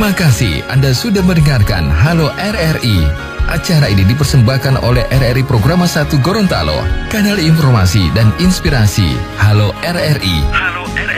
Terima kasih Anda sudah mendengarkan Halo RRI. Acara ini dipersembahkan oleh RRI Programa 1 Gorontalo, kanal informasi dan inspirasi. Halo RRI.